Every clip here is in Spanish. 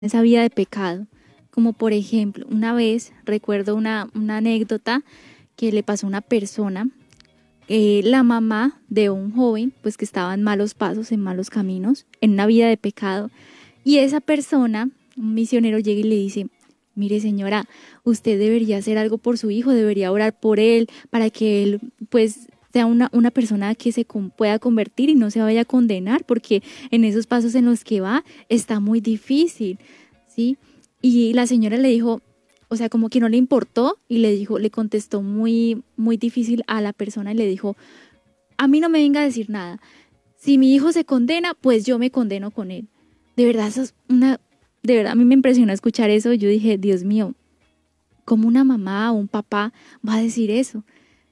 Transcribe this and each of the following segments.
esa vida de pecado. Como por ejemplo, una vez recuerdo una anécdota que le pasó a una persona, la mamá de un joven, pues que estaba en malos pasos, en malos caminos, en una vida de pecado. Y esa persona, un misionero, llega y le dice: mire señora, usted debería hacer algo por su hijo, debería orar por él para que él pues sea una persona que pueda convertir y no se vaya a condenar, porque en esos pasos en los que va está muy difícil, ¿sí? Y la señora le dijo, o sea, como que no le importó y le contestó muy, muy difícil a la persona y le dijo: a mí no me venga a decir nada. Si mi hijo se condena, pues yo me condeno con él. De verdad, de verdad a mí me impresionó escuchar eso. Yo dije, Dios mío, ¿cómo una mamá o un papá va a decir eso?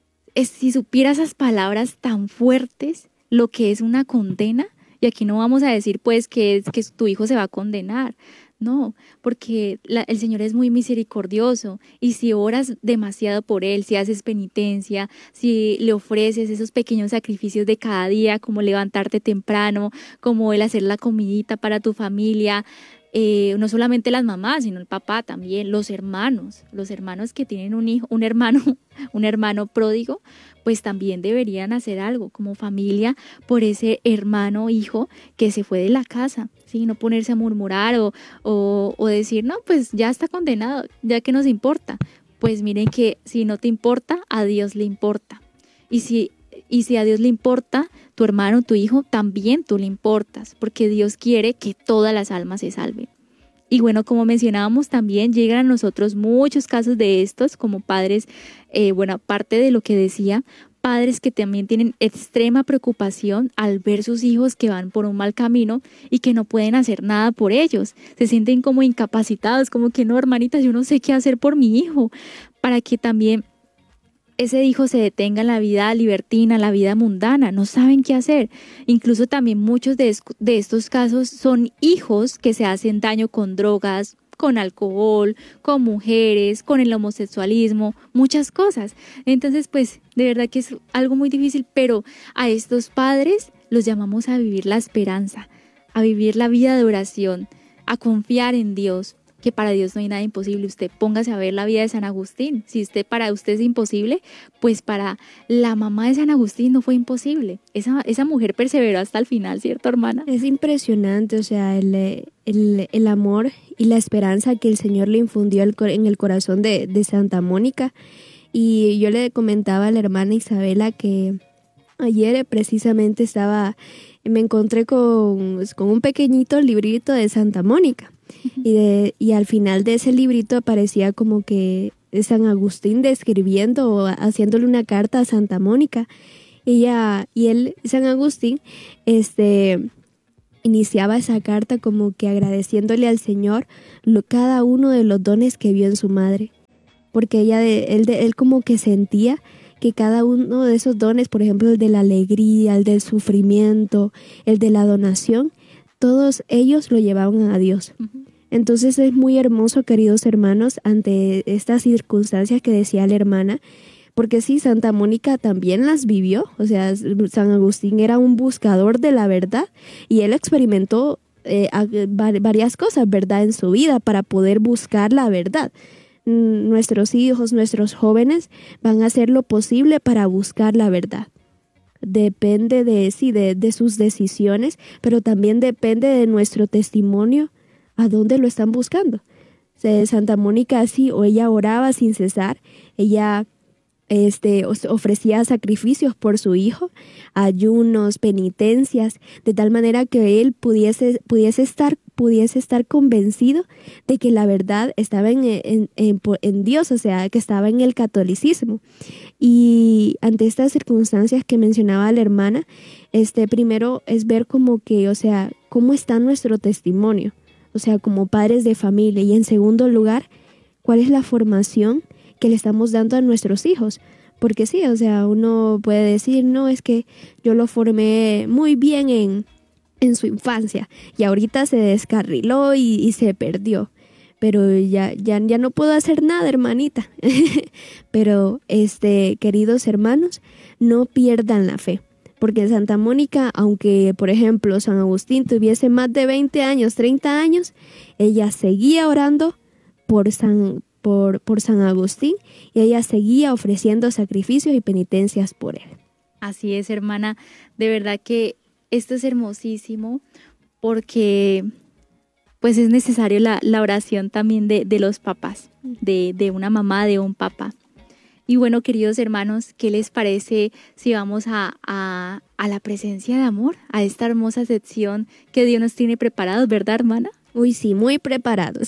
Si supiera esas palabras tan fuertes, lo que es una condena, y aquí no vamos a decir pues que tu hijo se va a condenar. No, porque el Señor es muy misericordioso y si oras demasiado por Él, si haces penitencia, si le ofreces esos pequeños sacrificios de cada día, como levantarte temprano, como el hacer la comidita para tu familia, no solamente las mamás, sino el papá también, los hermanos que tienen un hijo, un hermano, un hermano pródigo, pues también deberían hacer algo como familia por ese hermano hijo que se fue de la casa, ¿sí? No ponerse a murmurar o decir, no, pues ya está condenado, ya que nos importa. Pues miren que si no te importa, a Dios le importa. Y si a Dios le importa, tu hermano, tu hijo, también tú le importas, porque Dios quiere que todas las almas se salven. Y bueno, como mencionábamos, también llegan a nosotros muchos casos de estos como padres, bueno, aparte de lo que decía, padres que también tienen extrema preocupación al ver sus hijos que van por un mal camino y que no pueden hacer nada por ellos. Se sienten como incapacitados, como que no, hermanitas, yo no sé qué hacer por mi hijo, para que también ese hijo se detenga en la vida libertina, la vida mundana, no saben qué hacer. Incluso también muchos de estos casos son hijos que se hacen daño con drogas, con alcohol, con mujeres, con el homosexualismo, muchas cosas. Entonces, pues, de verdad que es algo muy difícil, pero a estos padres los llamamos a vivir la esperanza, a vivir la vida de oración, a confiar en Dios, que para Dios no hay nada imposible. Usted póngase a ver la vida de San Agustín. Si para usted es imposible, pues para la mamá de San Agustín no fue imposible. Esa mujer perseveró hasta el final, ¿cierto, hermana? Es impresionante, o sea, el amor y la esperanza que el Señor le infundió en el corazón de Santa Mónica. Y yo le comentaba a la hermana Isabela que ayer precisamente me encontré con un pequeñito librito de Santa Mónica. Y al final de ese librito aparecía como que San Agustín describiendo o haciéndole una carta a Santa Mónica. San Agustín, iniciaba esa carta como que agradeciéndole al Señor cada uno de los dones que vio en su madre. Porque él como que sentía que cada uno de esos dones, por ejemplo, el de la alegría, el del sufrimiento, el de la donación, todos ellos lo llevaban a Dios. Uh-huh. Entonces es muy hermoso, queridos hermanos, ante estas circunstancias que decía la hermana, porque sí, Santa Mónica también las vivió. O sea, San Agustín era un buscador de la verdad y él experimentó varias cosas, ¿verdad?, en su vida para poder buscar la verdad. Nuestros hijos, nuestros jóvenes van a hacer lo posible para buscar la verdad. Depende de sus decisiones, pero también depende de nuestro testimonio, a dónde lo están buscando. Santa Mónica así, o ella oraba sin cesar, ella ofrecía sacrificios por su hijo, ayunos, penitencias, de tal manera que él pudiese estar convencido de que la verdad estaba en Dios, o sea, que estaba en el catolicismo. Y ante estas circunstancias que mencionaba la hermana, primero es ver como que, o sea, cómo está nuestro testimonio, o sea, como padres de familia, y en segundo lugar, cuál es la formación que le estamos dando a nuestros hijos. Porque sí, o sea, uno puede decir, no, es que yo lo formé muy bien en su infancia y ahorita se descarriló y se perdió. Pero ya no puedo hacer nada, hermanita. Pero, queridos hermanos, no pierdan la fe. Porque en Santa Mónica, aunque por ejemplo San Agustín tuviese más de 20 años, 30 años, ella seguía orando por San Agustín y ella seguía ofreciendo sacrificios y penitencias por él. Así es, hermana, de verdad que esto es hermosísimo porque pues es necesario la oración también de los papás, de una mamá, de un papá. Y bueno, queridos hermanos, ¿qué les parece si vamos a la presencia de amor, a esta hermosa sección que Dios nos tiene preparados, ¿verdad, hermana? Uy, sí, muy preparados.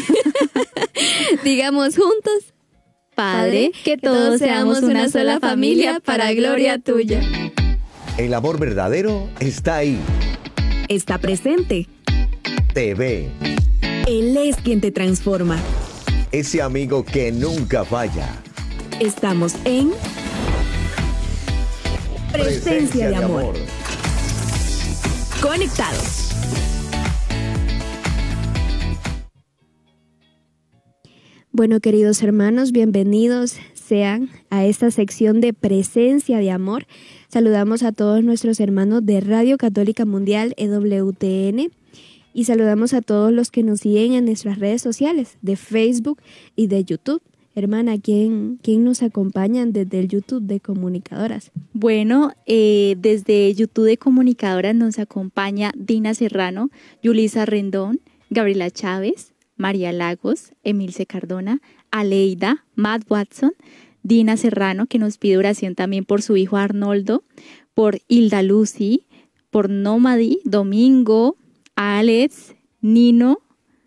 Digamos juntos: Padre, que todos seamos una sola familia para gloria tuya. El amor verdadero está ahí. Está presente. Te ve. Él es quien te transforma. Ese amigo que nunca falla. Estamos en Presencia de Amor. Conectados. Bueno, queridos hermanos, bienvenidos sean a esta sección de Presencia de Amor. Saludamos a todos nuestros hermanos de Radio Católica Mundial, EWTN, y saludamos a todos los que nos siguen en nuestras redes sociales de Facebook y de YouTube. Hermana, ¿quién nos acompaña desde el YouTube de Comunicadoras? Bueno, desde YouTube de Comunicadoras nos acompaña Dina Serrano, Yulisa Rendón, Gabriela Chávez, María Lagos, Emilce Cardona, Aleida, Matt Watson, Dina Serrano, que nos pide oración también por su hijo Arnoldo, por Hilda Lucy, por Nómadi, Domingo, Alex, Nino.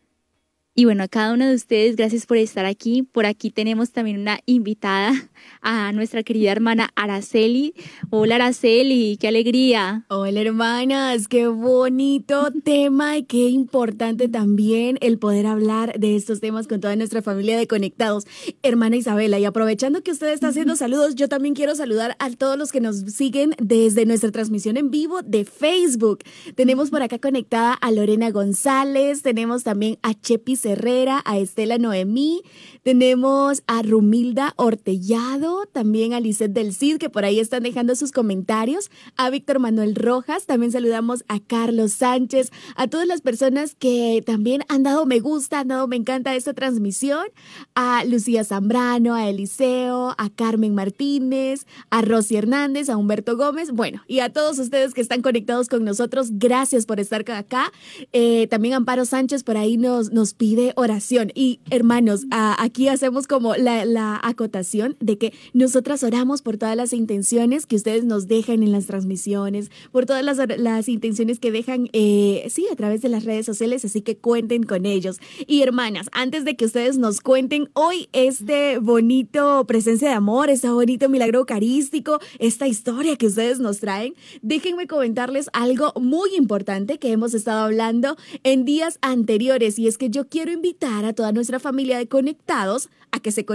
Y bueno, a cada uno de ustedes, gracias por estar aquí. Por aquí tenemos también una invitada, a nuestra querida hermana Araceli. Hola, Araceli, qué alegría. Hola, hermanas, qué bonito tema y qué importante también el poder hablar de estos temas con toda nuestra familia de Conectados. Hermana Isabela, y aprovechando que usted está haciendo saludos, yo también quiero saludar a todos los que nos siguen desde nuestra transmisión en vivo de Facebook. Tenemos por acá conectada a Lorena González, tenemos también a Chepis Herrera, a Estela Noemí, tenemos a Rumilda Ortellado, también a Lisette del Cid, que por ahí están dejando sus comentarios, a Víctor Manuel Rojas, también saludamos a Carlos Sánchez, a todas las personas que también han dado me gusta, han dado me encanta a esta transmisión, a Lucía Zambrano, a Eliseo, a Carmen Martínez, a Rosy Hernández, a Humberto Gómez, bueno, y a todos ustedes que están conectados con nosotros, gracias por estar acá. También Amparo Sánchez por ahí nos pide oración. Y hermanos, aquí hacemos como la acotación de que nosotras oramos por todas las intenciones que ustedes nos dejan en las transmisiones, por todas las intenciones que dejan, a través de las redes sociales, así que cuenten con ellos. Y hermanas, antes de que ustedes nos cuenten hoy este bonito presencia de amor, este bonito milagro eucarístico, esta historia que ustedes nos traen, déjenme comentarles algo muy importante que hemos estado hablando en días anteriores, y es que yo quiero invitar a toda nuestra familia de Conectados a que se conecten